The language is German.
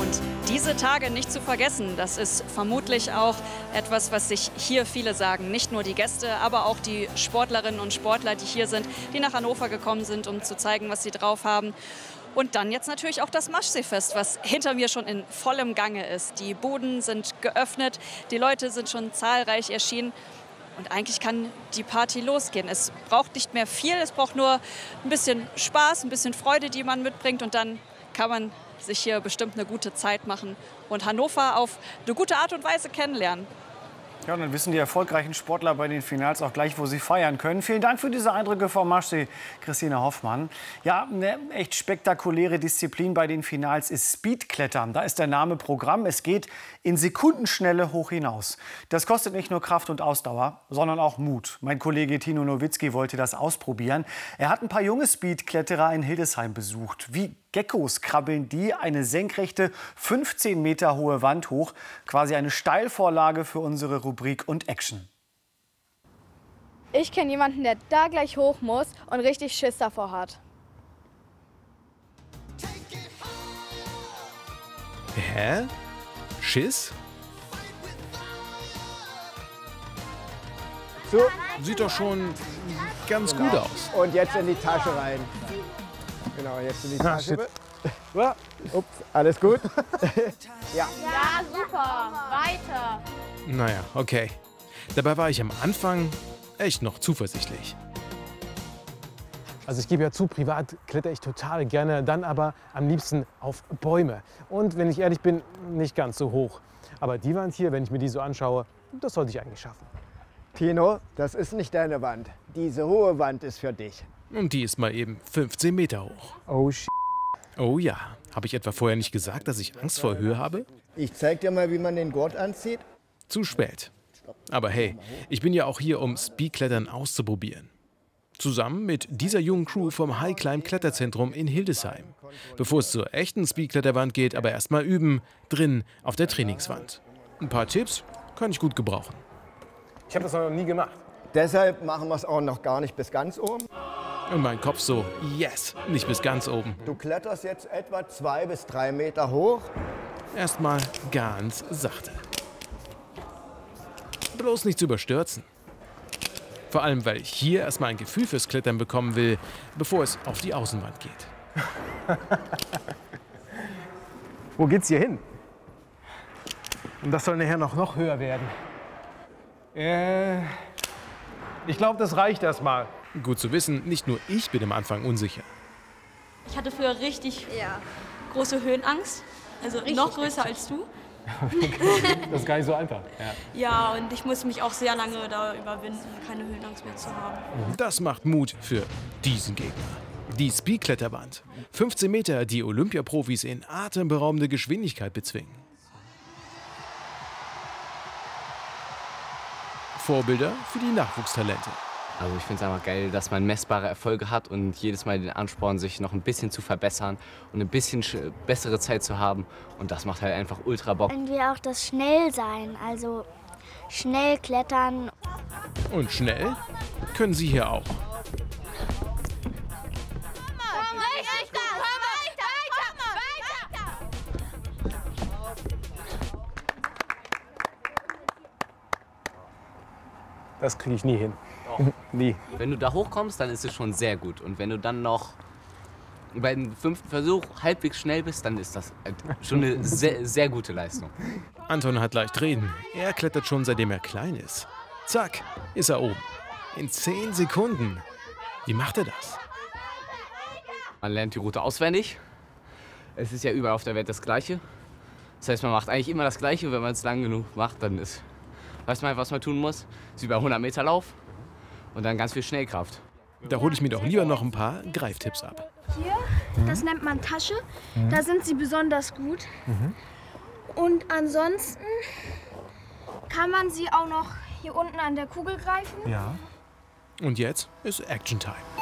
Und diese Tage nicht zu vergessen, das ist vermutlich auch etwas, was sich hier viele sagen. Nicht nur die Gäste, aber auch die Sportlerinnen und Sportler, die hier sind, die nach Hannover gekommen sind, um zu zeigen, was sie drauf haben. Und dann jetzt natürlich auch das Maschseefest, was hinter mir schon in vollem Gange ist. Die Buden sind geöffnet, die Leute sind schon zahlreich erschienen. Und eigentlich kann die Party losgehen. Es braucht nicht mehr viel, es braucht nur ein bisschen Spaß, ein bisschen Freude, die man mitbringt. Und dann kann man sich hier bestimmt eine gute Zeit machen und Hannover auf eine gute Art und Weise kennenlernen. Ja, und dann wissen die erfolgreichen Sportler bei den Finals auch gleich, wo sie feiern können. Vielen Dank für diese Eindrücke vom Maschsee, Christina Hoffmann. Ja, eine echt spektakuläre Disziplin bei den Finals ist Speedklettern. Da ist der Name Programm. Es geht in Sekundenschnelle hoch hinaus. Das kostet nicht nur Kraft und Ausdauer, sondern auch Mut. Mein Kollege Tino Nowitzki wollte das ausprobieren. Er hat ein paar junge Speedkletterer in Hildesheim besucht. Wie Geckos krabbeln die eine senkrechte 15 Meter hohe Wand hoch. Quasi eine Steilvorlage für unsere Rubrik und Action. Ich kenne jemanden, der da gleich hoch muss und richtig Schiss davor hat. Hä? Schiss? So, Sieht doch schon ganz gut aus. und jetzt in die Tasche rein. Genau, jetzt in die Tasche. Ups, alles gut? Ja. Ja, super. Weiter. Naja, okay. Dabei war ich am Anfang echt noch zuversichtlich. Also ich gebe ja zu, privat kletter ich total gerne, dann aber am liebsten auf Bäume. Und wenn ich ehrlich bin, nicht ganz so hoch. Aber die Wand hier, wenn ich mir die so anschaue, das sollte ich eigentlich schaffen. Tino, das ist nicht deine Wand. Diese hohe Wand ist für dich. Und die ist mal eben 15 Meter hoch. Oh, shit. Oh ja, habe ich etwa vorher nicht gesagt, dass ich Angst vor Höhe habe? Ich zeig dir mal, wie man den Gurt anzieht. Zu spät. Aber hey, ich bin ja auch hier, um Speedklettern auszuprobieren. Zusammen mit dieser jungen Crew vom High Climb Kletterzentrum in Hildesheim. Bevor es zur echten Speedkletterwand geht, aber erstmal üben, drin auf der Trainingswand. Ein paar Tipps kann ich gut gebrauchen. Ich habe das noch nie gemacht. Deshalb machen wir es auch noch gar nicht bis ganz oben. Und mein Kopf so, yes, nicht bis ganz oben. Du kletterst jetzt etwa 2 bis 3 Meter hoch. Erstmal ganz sachte. Bloß nicht zu überstürzen. Vor allem, weil ich hier erstmal ein Gefühl fürs Klettern bekommen will, bevor es auf die Außenwand geht. Wo geht's hier hin? Und das soll nachher noch höher werden. Ich glaube, das reicht erstmal. Gut zu wissen, nicht nur ich bin am Anfang unsicher. Ich hatte früher richtig große Höhenangst, also noch größer als du. Das ist gar nicht so einfach. Ja, und ich musste mich auch sehr lange da überwinden, keine Höhenangst mehr zu haben. Das macht Mut für diesen Gegner. Die Speedkletterwand. 15 Meter, die Olympiaprofis in atemberaubende Geschwindigkeit bezwingen. Vorbilder für die Nachwuchstalente. Also ich finde es einfach geil, dass man messbare Erfolge hat und jedes Mal den Ansporn, sich noch ein bisschen zu verbessern und ein bisschen bessere Zeit zu haben. Und das macht halt einfach ultra Bock. Irgendwie auch das Schnellsein, also schnell klettern. Und schnell können Sie hier auch. Das kriege ich nie hin. Nie. Wenn du da hochkommst, dann ist es schon sehr gut. Und wenn du dann noch beim 5. Versuch halbwegs schnell bist, dann ist das schon eine sehr, sehr gute Leistung. Anton hat leicht reden. Er klettert schon, seitdem er klein ist. Zack, ist er oben. In 10 Sekunden. Wie macht er das? Man lernt die Route auswendig. Es ist ja überall auf der Welt das Gleiche. Das heißt, man macht eigentlich immer das Gleiche. Wenn man es lang genug macht, dann weiß man, was man tun muss. Es ist über 100 Meter Lauf und dann ganz viel Schnellkraft. Da hole ich mir doch lieber noch ein paar Greiftipps ab. Hier, das nennt man Tasche. Da sind sie besonders gut. Und ansonsten kann man sie auch noch hier unten an der Kugel greifen. Ja. Und jetzt ist Action Time.